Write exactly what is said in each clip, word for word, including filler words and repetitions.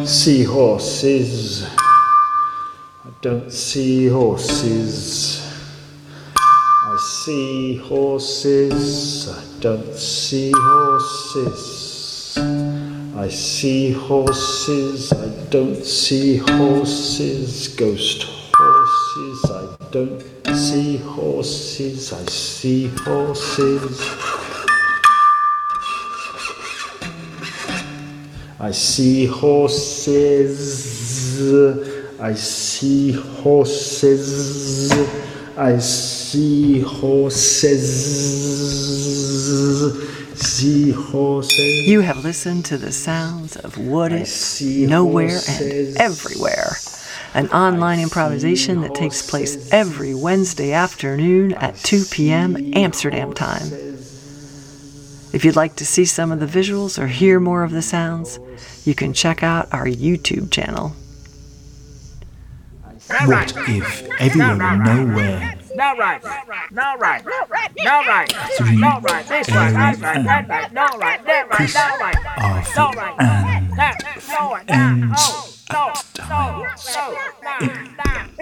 see horses. I don't see horses. I see horses. I don't see horses. I see horses. I don't see horses. Ghost horses. I don't see horses. I see horses. I see horses. I see horses. I see horses. See horses. You have listened to the sounds of What If, Nowhere horses. and Everywhere, an online improvisation that takes place every Wednesday afternoon at two p.m. Amsterdam time. If you'd like to see some of the visuals or hear more of the sounds, you can check out our YouTube channel. What if everywhere and nowhere? No right, no right, no right, Three no right, this right, that right, that right, no right, that right, no right, no right, and that, no right, ends no, at no, no,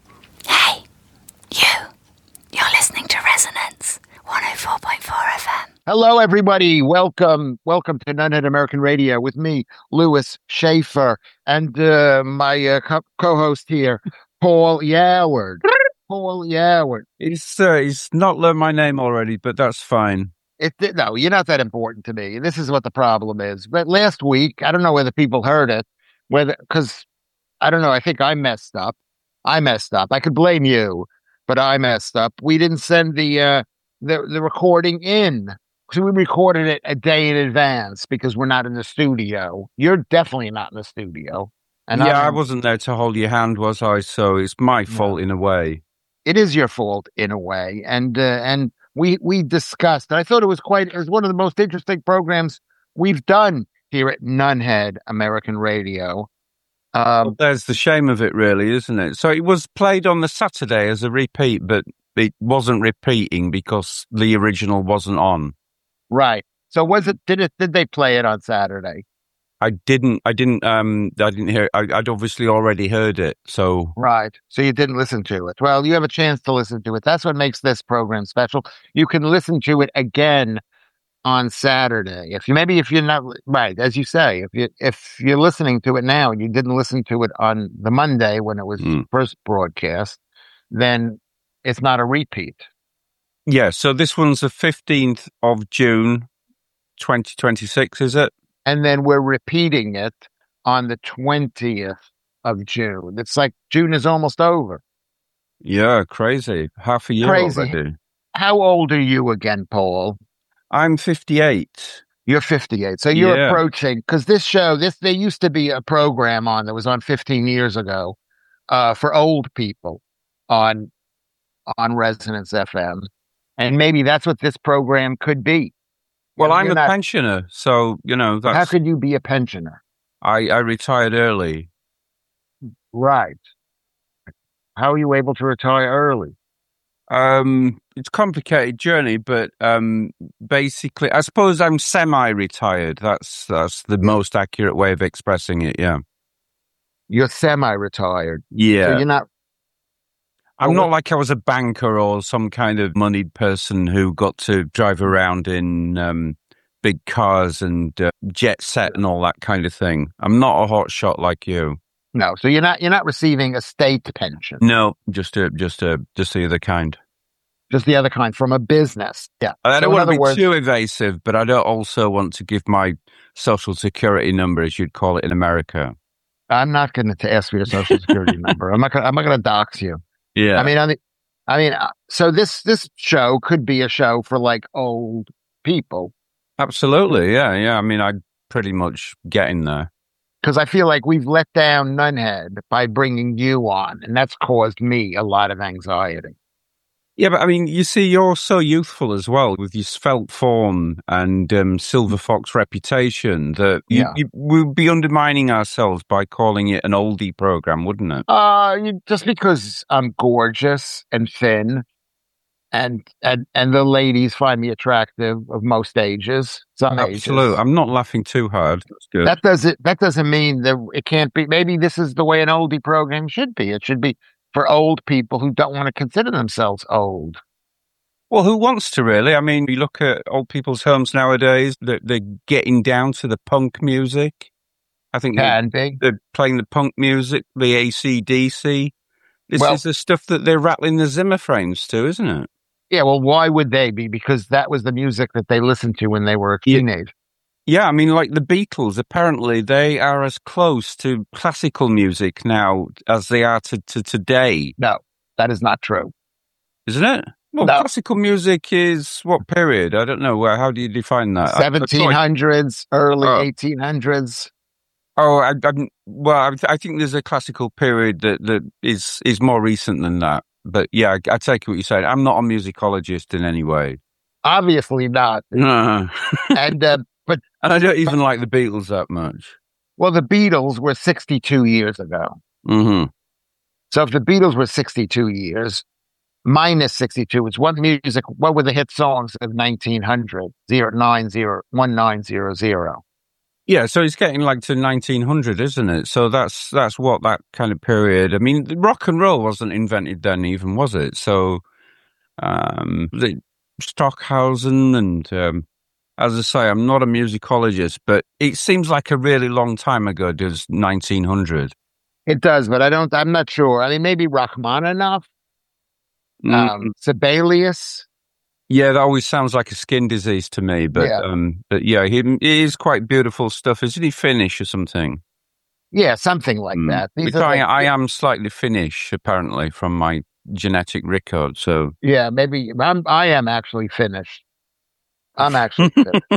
Hey, you. You're listening to Resonance, one oh four point four F M. Hello, everybody. Welcome. Welcome to Nunhead American Radio with me, Louis Schaefer, and uh, my uh, co- co-host here, Paul Yaward. Paul Yaward. He's, uh, he's not learned my name already, but that's fine. It, no, you're not that important to me. This is what the problem is. But last week, I don't know whether people heard it, whether because I don't know. I think I messed up. I messed up. I could blame you, but I messed up. We didn't send the uh, the the recording in. So we recorded it a day in advance because we're not in the studio. You're definitely not in the studio. And yeah, I'm, I wasn't there to hold your hand, was I? So it's my No. fault in a way. It is your fault in a way. And uh, and we we discussed. I thought it was quite. It was one of the most interesting programs we've done here at Nunhead American Radio. Um, Well, there's the shame of it, really, isn't it? So it was played on the Saturday as a repeat, but it wasn't repeating because the original wasn't on. right. So was it? Did it? Did they play it on Saturday? I didn't. I didn't. Um. I didn't hear. I, I'd obviously already heard it. So Right. So you didn't listen to it. Well, you have a chance to listen to it. That's what makes this program special. You can listen to it again on Saturday. If you maybe if you're not right, as you say, if you if you're listening to it now and you didn't listen to it on the Monday when it was Mm. first broadcast, then it's not a repeat. yeah. So this one's the fifteenth of June, twenty twenty-six. Is it? And then we're repeating it on the twentieth of June. It's like June is almost over. Yeah. Crazy. Half a year Crazy. already. How old are you again, Paul? I'm fifty-eight. You're fifty-eight. So you're Yeah. approaching, because this show, this there used to be a program on that was on fifteen years ago uh, for old people on on Resonance F M. And maybe that's what this program could be. Well, You're I'm a not- pensioner, so you know How that's. could you be a pensioner? I, I retired early. Right. How are you able to retire early? Um, it's a complicated journey, but um, basically, I suppose I'm semi-retired. That's that's the most accurate way of expressing it. Yeah, You're semi-retired. So yeah. you're not. I'm well, not like I was a banker or some kind of moneyed person who got to drive around in um, big cars and uh, jet set and all that kind of thing. I'm not a hot shot like you. No. So you're not. You're not receiving a state pension. No, just a just a just the other kind. Just the other kind from a business. Yeah. I So don't in want other to be words, too evasive, but I don't also want to give my social security number, as you'd call it in America. I'm not going to ask for your social security number. I'm not. Gonna, I'm not going to dox you. Yeah. I mean, on the, I mean, uh, so this this show could be a show for like old people Absolutely. Yeah. Yeah. I mean, I'm pretty much getting there. because I feel like we've let down Nunhead by bringing you on, and that's caused me a lot of anxiety. Yeah, but I mean, you see, you're so youthful as well with your svelte form and um, Silver Fox reputation that you, Yeah. you, we'd be undermining ourselves by calling it an oldie program, wouldn't it? Uh, you, just because I'm gorgeous and thin and and and the ladies find me attractive of most ages, some Absolutely. ages. I'm not laughing too hard. That's good. That doesn't that doesn't mean that it can't be. Maybe this is the way an oldie program should be. It should be for old people who don't want to consider themselves old. Well, who wants to really? I mean, you look at old people's homes nowadays, they're, they're getting down to the punk music. I think they're, Can be. they're playing the punk music, the A C D C. This Well- is the stuff that they're rattling the Zimmer frames to, isn't it? Yeah, well, why would they be? Because that was the music that they listened to when they were a Yeah. teenager. Yeah, I mean, like the Beatles, apparently they are as close to classical music now as they are to, to today, No, that is not true. isn't it? Well, No. classical music is what period? I don't know. Well, how do you define that? I- I thought- seventeen hundreds, early Oh. eighteen hundreds. Oh, I, I'm, well, I, I think there's a classical period that, that is, is more recent than that. But yeah, I, I take what you're saying. I'm not a musicologist in any way. Obviously not. and And uh, but I don't even like the Beatles that much. well, the Beatles were sixty-two years ago. hmm So if the Beatles were sixty-two years, minus sixty-two, it's what music, what were the hit songs of nineteen hundred? Zero, nine, zero, one, nine, zero, zero. Yeah, so it's getting like to nineteen hundred, isn't it? So that's that's what that kind of period. I mean, rock and roll wasn't invented then, even was it? So, um, the Stockhausen and um, as I say, I'm not a musicologist, but it seems like a really long time ago. Does nineteen hundred? It does, but I don't, I'm not sure. I mean, maybe Rachmaninoff, um, Sibelius. Yeah, that always sounds like a skin disease to me, but Yeah. um, but yeah, he, he is quite beautiful stuff. Isn't he Finnish or something? Yeah, something like Mm. that. These Which are I, the- I am slightly Finnish, apparently, from my genetic record. So Yeah, maybe I'm, I am actually finished. I'm actually finished.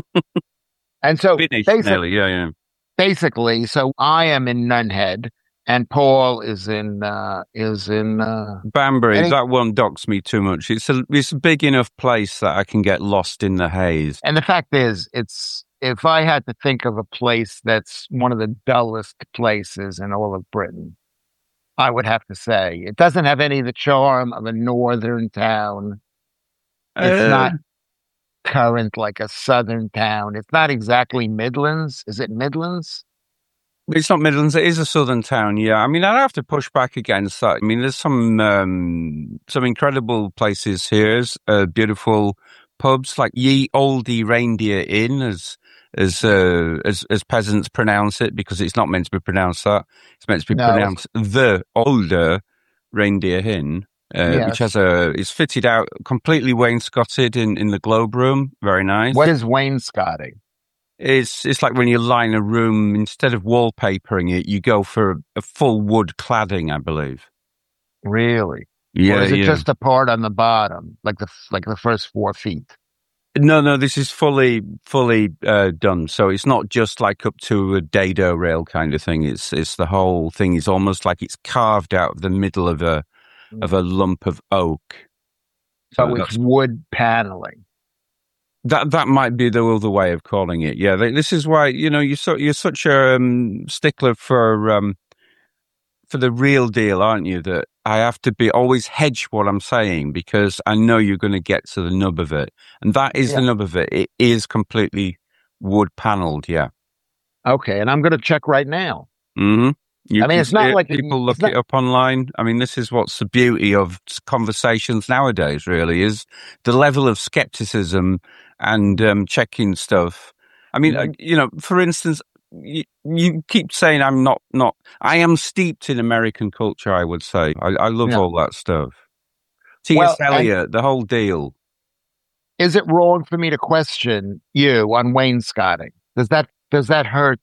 And so Finnish, basic- nearly, yeah, yeah. basically, so I am in Nunhead and Paul is in, uh, is in, uh, Banbury, Any- that won't dox me too much. It's a it's a big enough place that I can get lost in the haze. and the fact is, it's, if I had to think of a place that's one of the dullest places in all of Britain, I would have to say it doesn't have any of the charm of a northern town. It's Uh, not current like a southern town. It's not exactly Midlands. Is it Midlands? It's not Midlands. It is a southern town. Yeah, I mean, I'd have to push back against that. I mean, there's some um, some incredible places here. Uh, beautiful pubs like Ye Olde Reindeer Inn, as as uh, as as peasants pronounce it, because it's not meant to be pronounced that. It's meant to be No. pronounced the Older Reindeer Inn, uh, Yes. which has a is fitted out completely wainscoted in in the Globe Room. Very nice. What is wainscoting? It's it's like when you line a room, instead of wallpapering it, you go for a, a full wood cladding, I believe. Really? Yeah, or is it yeah. just a part on the bottom, like the like the first four feet? No, no, this is fully fully uh, done. So it's not just like up to a dado rail kind of thing. It's it's the whole thing is almost like it's carved out of the middle of a of a lump of oak. So So it's that's- wood paneling. That that might be the other way of calling it. Yeah, th- this is why you know you're so, you're such a um, stickler for um, for the real deal, aren't you? That I have to be always hedge what I'm saying because I know you're going to get to the nub of it, and that is the Yeah. nub of it. It is completely wood paneled. Yeah. Okay, and I'm going to check right now. hmm You I mean, can it's not see it. like it- people look it's not- it up online. I mean, this is what's the beauty of s- conversations nowadays. Really, is the level of skepticism and um, checking stuff. I mean, Mhm. uh, you know, for instance, you, you keep saying I'm not not. I am steeped in American culture. I would say I, I love Yeah. all that stuff. T S. Well, and- Eliot, the whole deal. Is it wrong for me to question you on wainscoting? Does that does that hurt?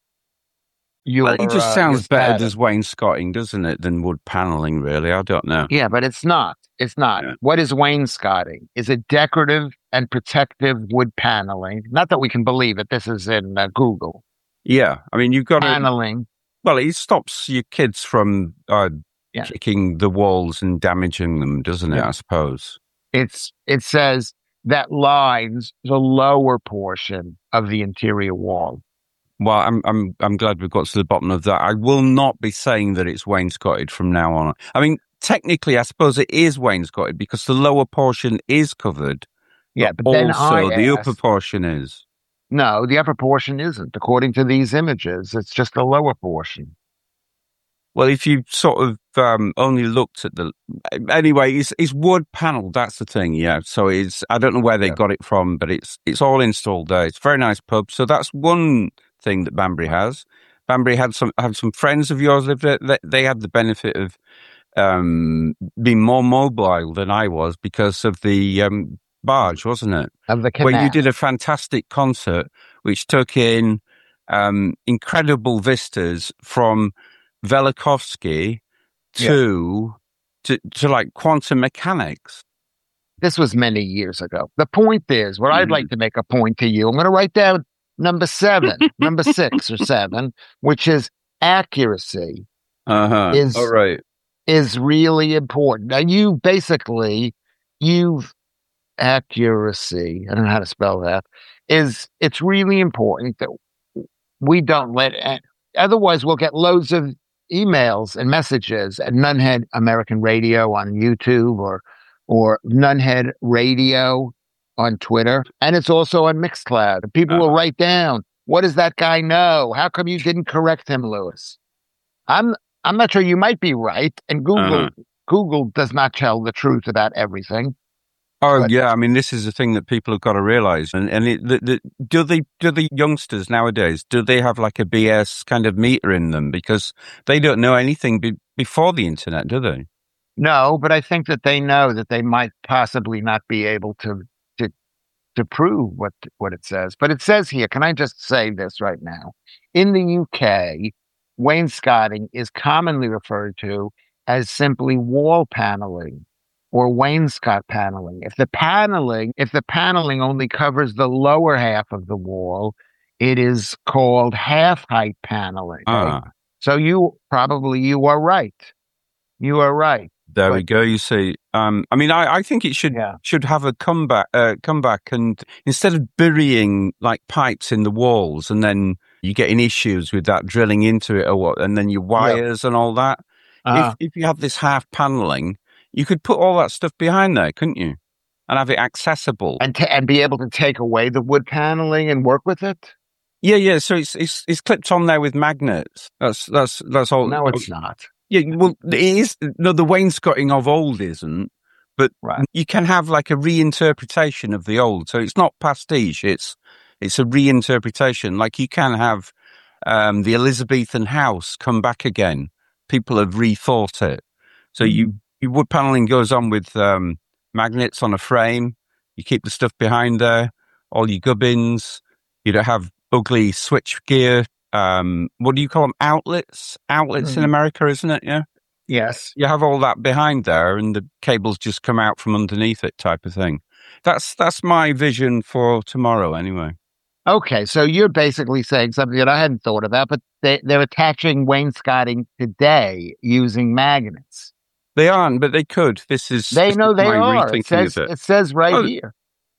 Your, Well, it just uh, sounds your better status? as wainscoting, doesn't it, than wood paneling? Really, I don't know. Yeah, but it's not. It's not. Yeah. What is wainscoting? Is it decorative and protective wood paneling? Not that we can believe it. This is in uh, Google. Yeah, I mean, you've got to. Paneling. Well, it stops your kids from uh, Yeah. kicking the walls and damaging them, doesn't it? Yeah. I suppose. It's it says that lines the lower portion of the interior wall. Well, I'm I'm I'm glad we've got to the bottom of that. I will not be saying that it's wainscoted from now on. I mean, technically, I suppose it is wainscoted because the lower portion is covered. Yeah, but then also I the asked, upper portion is. No, the upper portion isn't. According to these images, it's just the lower portion. Well, if you sort of um, only looked at the anyway, it's, it's wood panel. That's the thing, yeah. So it's I don't know where they Yeah. got it from, but it's it's all installed there. It's a very nice pub. So that's one thing that Banbury has. Banbury had some had some friends of yours live there. They, they had the benefit of um, being more mobile than I was because of the um, barge, wasn't it? Of the Where canal. you did a fantastic concert, which took in um, incredible vistas from Velikovsky to, to to like quantum mechanics. This was many years ago. The point is, what I'd Mhm. like to make a point to you, I'm going to write down number seven, number six or seven, which is accuracy Uh huh. Is- All right. is really important. Now, you basically, you've accuracy, I don't know how to spell that, is it's really important that we don't let, otherwise we'll get loads of emails and messages at Nunhead American Radio on YouTube or or Nunhead Radio on Twitter. And it's also on Mixcloud. People will write down, what does that guy know? How come you didn't correct him, Lewis? I'm I'm not sure. You might be right. And Google Uh-huh. Google does not tell the truth about everything. Oh But- yeah, I mean this is the thing that people have got to realize, and and it, the, the, do they do the youngsters nowadays do they have like a B S kind of meter in them because they don't know anything be, before the internet, do they? No, but I think that they know that they might possibly not be able to to to prove what what it says. But it says here, can I just say this right now? In the U K, wainscoting is commonly referred to as simply wall paneling or wainscot paneling. If the paneling, if the paneling only covers the lower half of the wall, it is called half height paneling. Ah, So you probably you are right. You are right. there we But- go. You see, um, I mean, I, I think it should Yeah. should have a comeback, uh, comeback, and instead of burying like pipes in the walls, and then you getting issues with that drilling into it or what, and then your wires and all that. Uh, If if you have this half paneling, you could put all that stuff behind there, couldn't you? And have it accessible. and ta- and be able to take away the wood paneling and work with it? Yeah, yeah. So it's it's it's clipped on there with magnets. That's that's that's all. No, it's not. Yeah, well, it is. No, the wainscoting of old isn't, but Right. you can have like a reinterpretation of the old. So it's not pastiche. It's it's a reinterpretation. Like you can have um, the Elizabethan house come back again. People have rethought it. So you your wood paneling goes on with um, magnets on a frame. You keep the stuff behind there. All your gubbins. You don't have ugly switch gear. Um, what do you call them? Outlets? Outlets in Mhm. America, isn't it? Yeah. Yes. You have all that behind there and the cables just come out from underneath it type of thing. That's, that's my vision for tomorrow anyway. Okay, so you're basically saying something that I hadn't thought about, but they, they're attaching wainscoting today using magnets. They aren't, but they could. This is They this know is they my are. rethinking It says, of it. it says right Oh. here.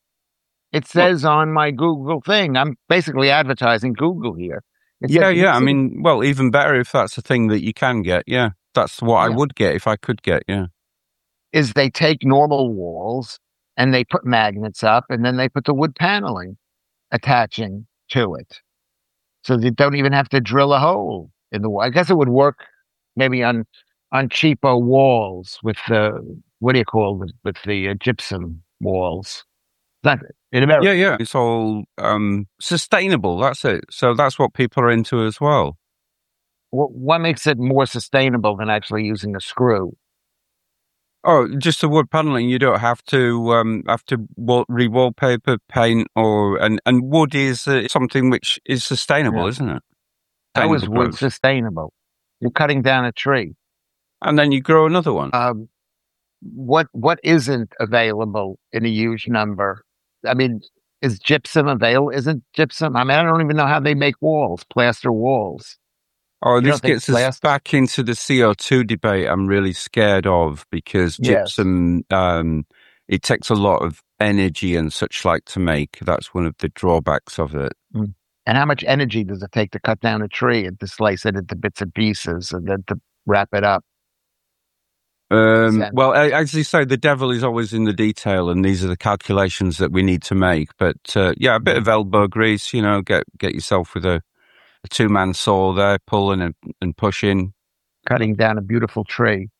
It says on my Google thing. I'm basically advertising Google here. It Yeah, says- yeah. I it's- mean, well, even better if that's a thing that you can get. Yeah. That's what I Yeah. would get if I could get. Yeah. is they take normal walls and they put magnets up and then they put the wood paneling attaching to it. So they don't even have to drill a hole in the wall. I guess it would work maybe on on cheapo walls with the, what do you call it, with the uh, gypsum walls. Not in America. Yeah, yeah. It's all um, sustainable. That's it. So that's what people are into as well. What, what makes it more sustainable than actually using a screw? Oh, just the wood paneling. You don't have to um, have to wall- re-wallpaper, paint, or and and wood is uh, something which is sustainable, Yeah. isn't it? How is Sustainable wood growth. sustainable? You're cutting down a tree. And then you grow another one. Um, what what isn't available in a huge number? I mean, is gypsum available? Isn't gypsum? I mean, I don't even know how they make walls, plaster walls. Oh, you this don't think gets us blast- back into the C O two debate. I'm really scared of because Yes. gypsum um, it takes a lot of energy and such like to make. That's one of the drawbacks of it. And how much energy does it take to cut down a tree and to slice it into bits and pieces and then to wrap it up? Um, Sense. well, a- as you say, the devil is always in the detail, and these are the calculations that we need to make. But uh, yeah, a bit of elbow grease, you know, get get yourself with a, a two man saw there, pulling and, and pushing. Cutting down a beautiful tree.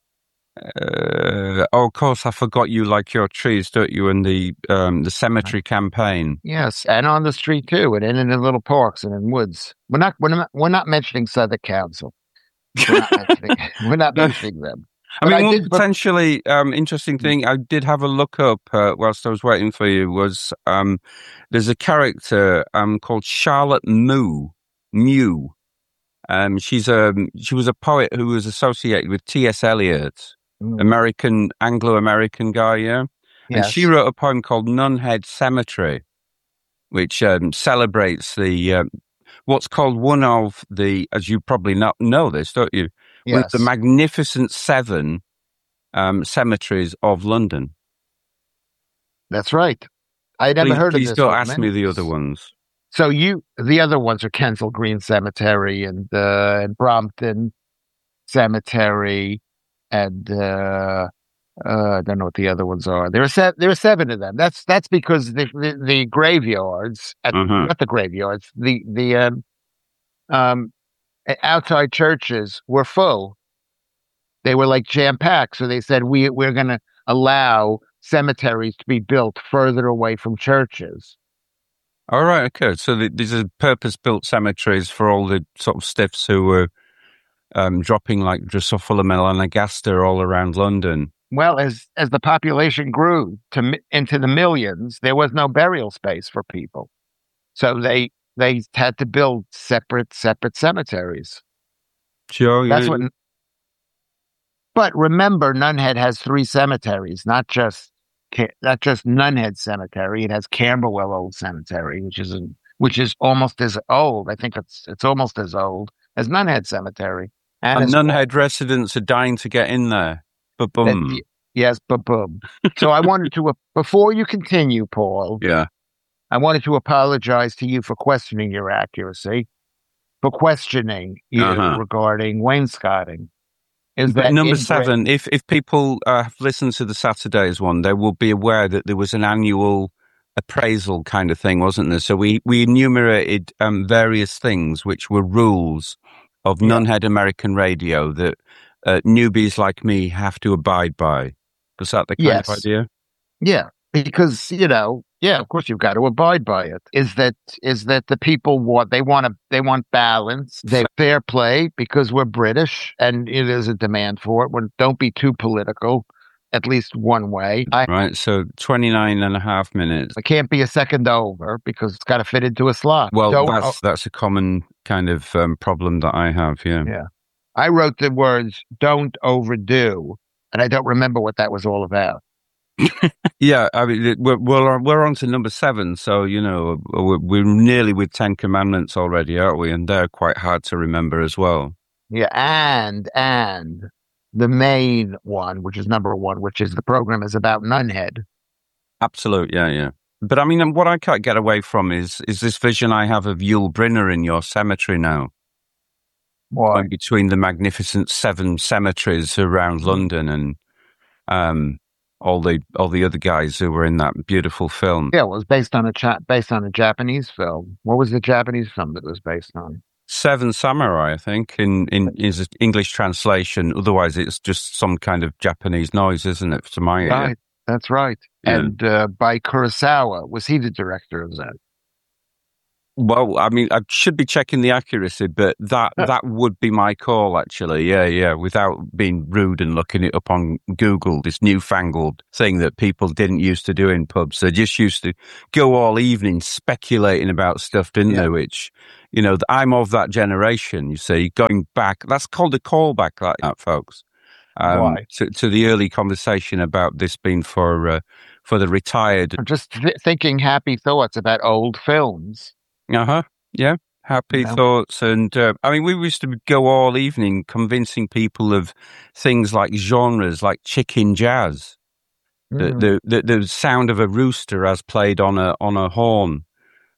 Uh, oh, of course, I forgot you like your trees, don't you? In the um, the cemetery campaign. Yes, and on the street too, and in, in the little parks and in woods. We're not we're not we're not mentioning Southwark Council. We're not mentioning, we're not mentioning them. I But mean, I one did- but- potentially um, interesting thing I did have a look up uh, whilst I was waiting for you was um, there's a character um, called Charlotte Mew. Mew. Um, she's a she was a poet who was associated with T S Eliot, Mm. American Anglo-American guy, yeah. And Yes. she wrote a poem called Nunhead Cemetery, which um, celebrates the uh, what's called one of the, as you probably know, know this, don't you? One of the Yes. magnificent seven um, cemeteries of London. That's right. I never please, heard please of this. don't one. ask me the other ones. So you, the other ones are Kensal Green Cemetery and uh, and Brompton Cemetery, and uh, uh, I don't know what the other ones are. There are se- there are seven of them. That's that's because the the, the graveyards, at, Mhm. not the graveyards, the the um, um, outside churches were full. They were like jam packed. So they said we we're going to allow cemeteries to be built further away from churches. All right, okay. So the, these are purpose-built cemeteries for all the sort of stiffs who were um, dropping like Drosophila melanogaster all around London. Well, as as the population grew to mi- into the millions, there was no burial space for people, so they they had to build separate separate cemeteries. Sure, That's yeah. what. But remember, Nunhead has three cemeteries, not just Ca- not just Nunhead Cemetery. It has Camberwell Old Cemetery, which is an, which is almost as old. I think it's it's almost as old as Nunhead Cemetery. And as- Nunhead residents are dying to get in there. But that- boom. yes, but boom. So I wanted to, before you continue, Paul, Yeah. I wanted to apologize to you for questioning your accuracy, for questioning you Uh-huh. regarding wainscoting. Is But that number in seven, if if people uh, have listened to the Saturdays one, they will be aware that there was an annual appraisal kind of thing, wasn't there? So we, we enumerated um, various things which were rules of Yeah. Nunhead American radio that uh, newbies like me have to abide by. Was that the kind Yes. of idea? Yeah, because you know, yeah, of course you've got to abide by it. Is that is that the people want they want to they want balance, they fair play because we're British and it is a demand for it. When don't be too political, at least one way. I Right, so twenty-nine and a half minutes. I can't be a second over because it's got to fit into a slot. Well, Don't- that's that's a common kind of um, problem that I have, yeah. Yeah. I wrote the words "don't overdo," and I don't remember what that was all about. Yeah, I mean, it- we're we're, we're on to number seven, so you know we're, we're nearly with Ten Commandments already, aren't we? And they're quite hard to remember as well. Yeah, and and the main one, which is number one, which is the program is about Nunhead. Absolute, yeah, yeah. But I mean, what I can't get away from is is this vision I have of Yul Brynner in your cemetery now, Why? going between the magnificent seven cemeteries around London and um, all the all the other guys who were in that beautiful film. Yeah, it was based on a cha- based on a Japanese film. What was the Japanese film that it was based on? Seven Samurai, I think, in in is English translation. Otherwise, it's just some kind of Japanese noise, isn't it? To my ear. Right, that's right. Yeah. And uh, by Kurosawa, was he the director of that? Well, I mean, I should be checking the accuracy, but that Uh. that would be my call, actually. Yeah, yeah. Without being rude and looking it up on Google, this newfangled thing that people didn't used to do in pubs. They just used to go all evening speculating about stuff, didn't Yeah. they? Which, you know, I'm of that generation. You see, going back, that's called a callback, like that, folks. Um, Why? To, to the early conversation about this being for uh, for the retired. I'm just th- thinking happy thoughts about old films. Uh huh. Yeah. Happy Yeah. thoughts. And uh, I mean, we used to go all evening convincing people of things like genres like chicken jazz, Mm. the, the, the, the sound of a rooster as played on a, on a horn.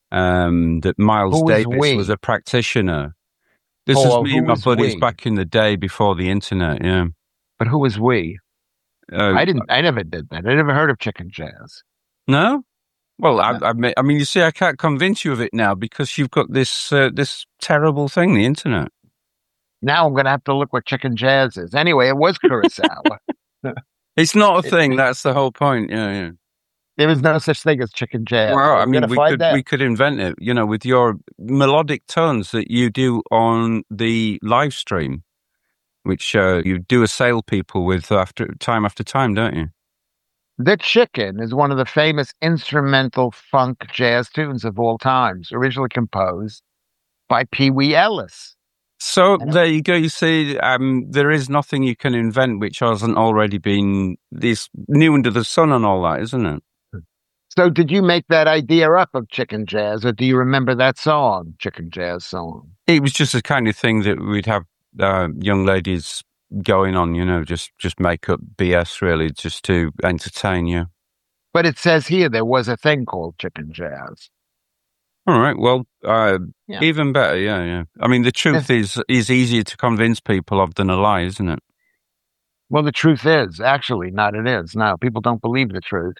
um, that Miles Who is Davis we? was a practitioner. This Oh, is me who and my is buddies we? back in the day before the internet. Yeah, But who is we? uh, I didn't. I never did that. I never heard of Chicken Jazz. no. Well, I, No. I, mean, I mean, you see, I can't convince you of it now because you've got this uh, this terrible thing, the internet. Now I'm going to have to look what Chicken Jazz is. Anyway, it was Kurosawa. It's not a thing. That's the whole point. Yeah, yeah. There is no such thing as Chicken Jazz. Well, I I'm mean, going to we find could that. we could invent it, you know, with your melodic tones that you do on the live stream, which uh, you do assail people with after time after time, don't you? The Chicken is one of the famous instrumental funk jazz tunes of all times, originally composed by Pee Wee Ellis. So And- there you go. You see, um, there is nothing you can invent which hasn't already been this new under the sun and all that, isn't it? So did you make that idea up of Chicken Jazz, or do you remember that song, Chicken Jazz song? It was just the kind of thing that we'd have uh, young ladies going on, you know, just just make up B S really, just to entertain you. But it says here there was a thing called Chicken Jazz. All right. Well, uh, Yeah. even better. Yeah, yeah. I mean, the truth is is easier to convince people of than a lie, isn't it? Well, the truth is, actually, not it is. No, people don't believe the truth.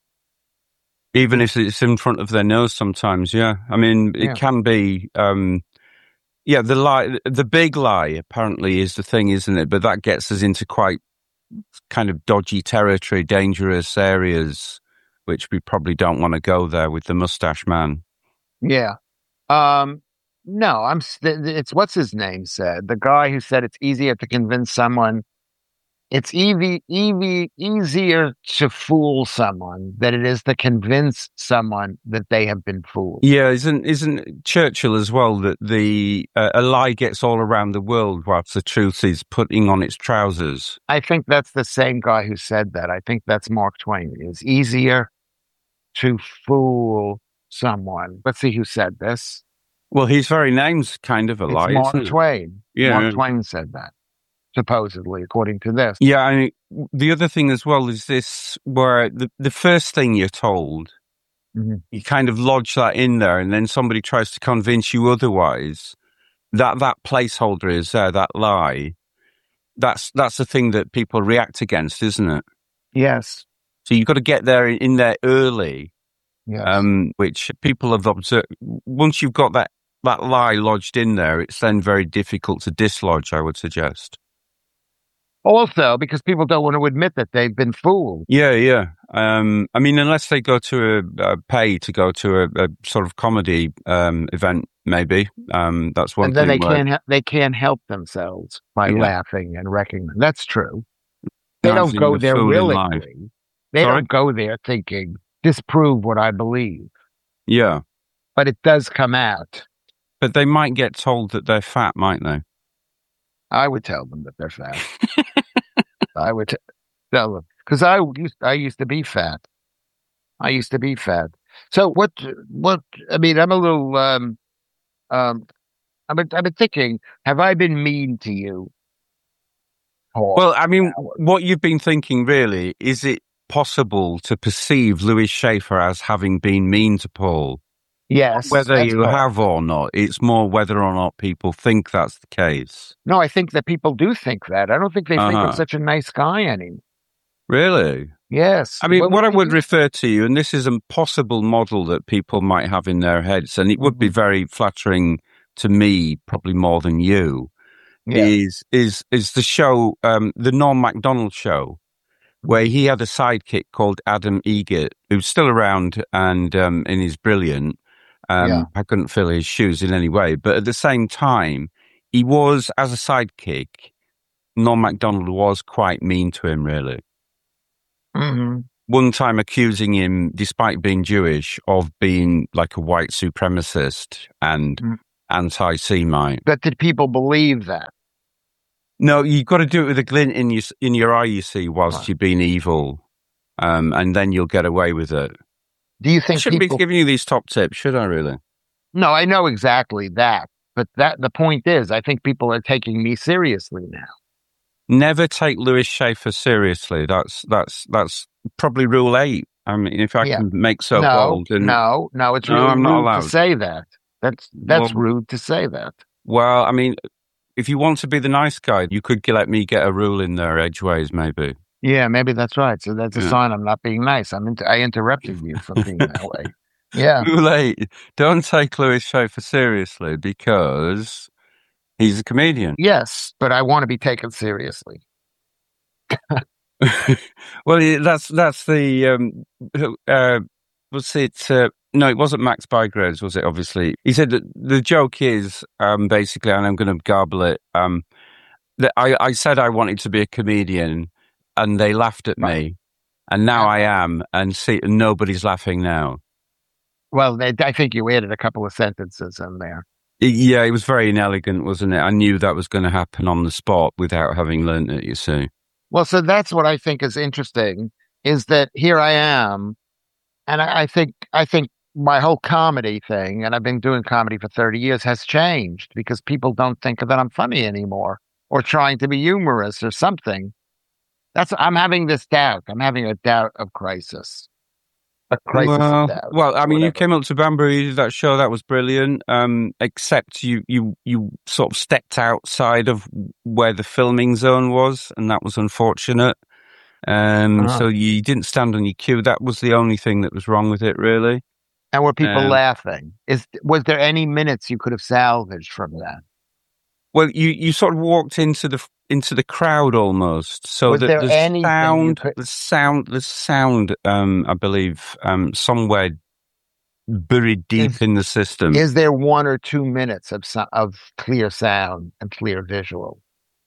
Even if it's in front of their nose sometimes, yeah. I mean, it Yeah. can be, um, yeah, the lie, the big lie apparently is the thing, isn't it? But that gets us into quite kind of dodgy territory, dangerous areas, which we probably don't want to go there with the mustache man. Yeah. Um, no, I'm. St- it's what's his name said. The guy who said it's easier to convince someone. It's easy, easy, easier to fool someone than it is to convince someone that they have been fooled. Yeah, isn't isn't Churchill as well that the uh, a lie gets all around the world whilst the truth is putting on its trousers? I think that's the same guy who said that. I think that's Mark Twain. It's easier to fool someone. Let's see who said this. Well, his very name's kind of a It's lie, Mark isn't it? Twain. Yeah. Mark Twain said that, supposedly, according to this. Yeah, I mean, the other thing as well is this, where the, the first thing you're told, Mhm. you kind of lodge that in there, and then somebody tries to convince you otherwise. That that placeholder is there, that lie. That's that's the thing that people react against, isn't it? Yes. So you've got to get there in there early, Yes. um, which people have observed. Once you've got that, that lie lodged in there, it's then very difficult to dislodge, I would suggest. Also, because people don't want to admit that they've been fooled. Yeah, yeah. Um, I mean, unless they go to a, a pay to go to a, a sort of comedy um, event, maybe um, that's one And then thing. they where- can't, he- they can't help themselves by Yeah. laughing and wrecking them. That's true. They don't Dancing go the there fool in life. willingly. They Sorry? don't go there thinking, disprove what I believe. Yeah, But it does come out. but they might get told that they're fat, might they? I would tell them that they're fat. I would t- tell them. Because I used, I used to be fat. I used to be fat. So what, what, I mean, I'm a little, um, um, I've been, I've been thinking, have I been mean to you? Paul? Well, I mean, what you've been thinking really, is it possible to perceive Louis Schaefer as having been mean to Paul? yes. Whether that's you all. have or not, it's more whether or not people think that's the case. No, I think that people do think that. I don't think they think Uh-huh. I'm such a nice guy anymore. Really? Yes. I mean, What- what I what do would you- refer to you, and this is a possible model that people might have in their heads, and it would be Mhm. very flattering to me, probably more than you, Yeah. is is is the show, um, the Norm Macdonald show, where he had a sidekick called Adam Egert, who's still around and um, and is brilliant. Um, Yeah. I couldn't fill his shoes in any way, but at the same time, he was, as a sidekick, Norm Macdonald was quite mean to him, really. Mhm. One time accusing him, despite being Jewish, of being like a white supremacist and Mm. anti-Semite. But did people believe that? No, you've got to do it with a glint in your in your eye, you see, whilst Right. you're being evil, um, and then you'll get away with it. Do you I think shouldn't people? be giving you these top tips, should I? Really? No, I know exactly that. But that the point is, I think people are taking me seriously now. Never take Louis Schaefer seriously. That's that's that's probably rule eight I mean, if I Yeah. can make so no, bold, and no, no. It's No, really I'm not rude allowed. to say that. That's that's Well- rude to say that. well, I mean, if you want to be the nice guy, you could let me get a rule in there edgeways, maybe. Yeah, maybe that's right. So that's a Yeah. sign I'm not being nice. I'm inter- I interrupted you from being that way. Yeah. Boulay, don't take Louis Schaefer seriously because he's a comedian. Yes, but I want to be taken seriously. Well, yeah, that's that's the um, who- uh, was it? Uh, no, it wasn't Max Bygraves, was it? Obviously, he said that the joke is um, basically, and I'm going to garble it. Um, that I, I said I wanted to be a comedian, and they laughed at Right. me, and now Yeah. I am, and see, nobody's laughing now. Well, they, I think you added a couple of sentences in there. It- yeah, it was very inelegant, wasn't it? I knew that was going to happen on the spot without having learnt it. You see. Well, so that's what I think is interesting is that here I am, and I, I think I think my whole comedy thing, and I've been doing comedy for thirty years, has changed because people don't think that I'm funny anymore or trying to be humorous or something. That's I'm having this doubt. I'm having a doubt of crisis. A crisis well, of doubt. well, I mean, you whatever. came up to Banbury, you did that show, that was brilliant. Um, except you, you, you sort of stepped outside of where the filming zone was, and that was unfortunate. Um, Uh-huh. so you didn't stand on your cue. That was the only thing that was wrong with it, really. And were people Um, laughing? Is was there any minutes you could have salvaged from that? Well, you, you sort of walked into the into the crowd almost. So Was the, there the anything you sound, could- the sound, the sound. Um, I believe um, somewhere buried deep Is- in the system. Is there one or two minutes of so- of clear sound and clear visual?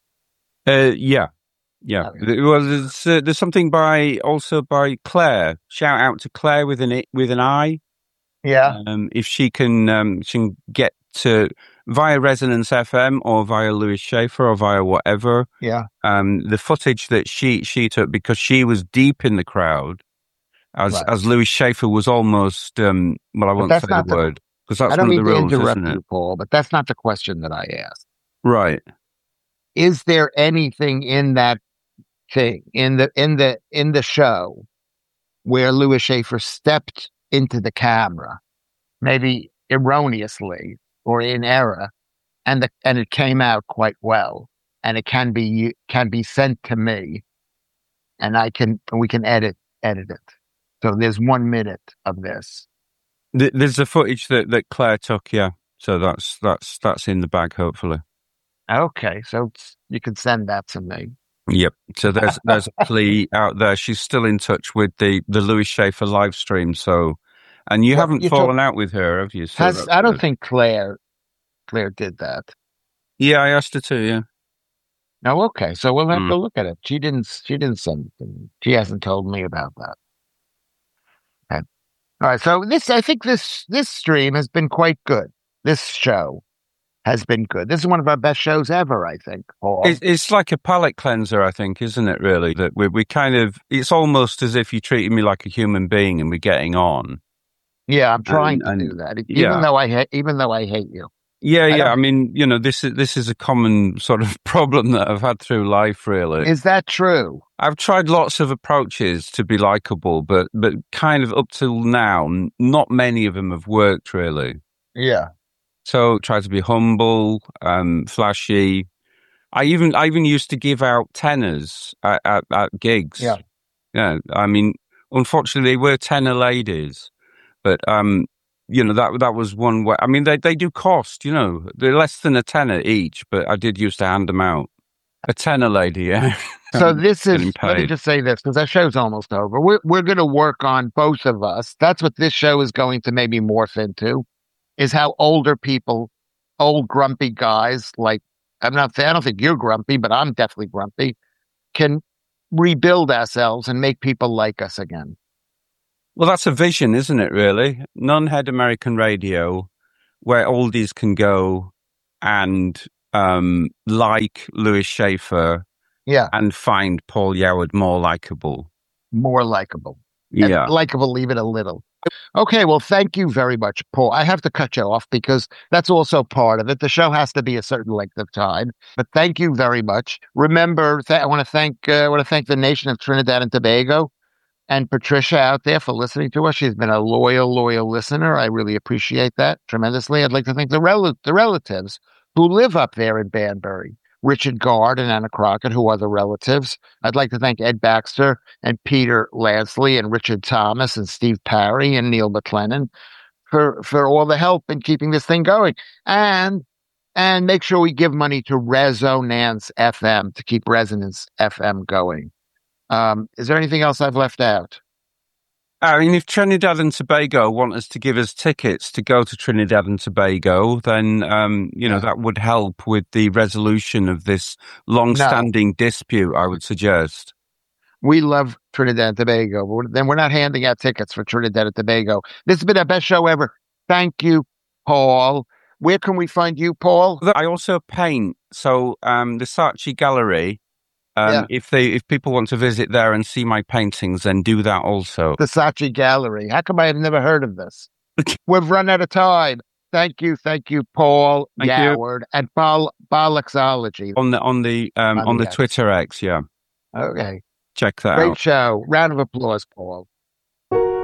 Uh, yeah, yeah. Okay. There- Well, there's uh, there's something by also by Claire. Shout out to Claire with an I- with an I. Yeah. Um, if she can, um, she can get to via Resonance F M or via Louis Schaefer or via whatever. Yeah. Um, the footage that she she took because she was deep in the crowd, as Right. as Louis Schaefer was almost. Um, well, I won't that's say the not the- word because that's I don't one mean of the to rules, interrupt isn't it? you, Paul, but that's not the question that I asked. Right. Is there anything in that thing in the in the in the show where Louis Schaefer stepped into the camera, maybe erroneously or in error, and the and it came out quite well, and it can be can be sent to me, and I can we can edit edit it. So there's one minute of this. Th- There's the footage that, that Claire took, yeah. So that's that's that's in the bag, hopefully. Okay, so it's- you can send that to me. Yep. So there's there's a plea out there. She's still in touch with the the Louis Schaefer live stream. So, and you Well, haven't you fallen out with her, have you? So Has, that's I don't good. think Claire Claire did that. Yeah, I asked her to. Yeah. No, okay. So we'll have Mm. to look at it. She didn't. She didn't send it to me. She hasn't told me about that. Okay. All right. So this, I think this this stream has been quite good. This show has been good. This is one of our best shows ever. I think. Paul. It's, it's like a palate cleanser, I think, isn't it? Really, that we we kind of. It's almost as if you treated me like a human being, and we're getting on. yeah, I'm trying and- to do and- that. Even yeah. though I hate, even though I hate you. Yeah, I yeah. don't- I mean, you know, this is this is a common sort of problem that I've had through life. Really, Is that true? I've tried lots of approaches to be likable, but but kind of up till now, n- not many of them have worked really. Yeah. So try to be humble, um, flashy. I even I even used to give out tenors at, at, at gigs. Yeah. Yeah. I mean, unfortunately, they were tenor ladies, but um, you know that that was one way. I mean, they they do cost. You know, they're less than a tenner each, but I did used to hand them out. A tenor lady, yeah. So this Getting is. Let me paid. just say this because our show's almost over. We're we're going to work on both of us. That's what this show is going to maybe morph into. Is how older people, old grumpy guys like I'm not. I don't think you're grumpy, but I'm definitely grumpy. Can rebuild ourselves and make people like us again. Well, that's a vision, isn't it, really? Non-head American radio, where oldies can go and um, like Louis Schaefer Yeah, and find Paul Yoward more likable. more likable. And Yeah. likable, even a little. Okay, well, thank you very much, Paul. I have to cut you off because that's also part of it. The show has to be a certain length of time. But thank you very much. Remember, th- I want to thank uh, I want to thank the nation of Trinidad and Tobago and Patricia out there for listening to us. She's been a loyal, loyal listener. I really appreciate that tremendously. I'd like to thank the, rel- the relatives who live up there in Banbury, Richard Gard and Anna Crockett, who are the relatives. I'd like to thank Ed Baxter and Peter Lansley and Richard Thomas and Steve Parry and Neil McLennan for, for all the help in keeping this thing going. And and make sure we give money to Resonance F M to keep Resonance F M going. Um, is there anything else I've left out? I mean, if Trinidad and Tobago want us to give us tickets to go to Trinidad and Tobago, then, um, you know, Yeah. that would help with the resolution of this long-standing dispute, I would suggest. We love Trinidad and Tobago. But then we're not handing out tickets for Trinidad and Tobago. This has been our best show ever. Thank you, Paul. Where can we find you, Paul? I also paint. So um, the Saatchi Gallery, um, Yeah. if they if people want to visit there and see my paintings, then do that also. The Saatchi Gallery. How come I have never heard of this? We've run out of time. Thank you, thank you, Paul Thank you. Goward at Bol- Bollocksology. On the on the um, On on the the X. Twitter X, yeah. Okay. Check that Great out. show. Round of applause, Paul.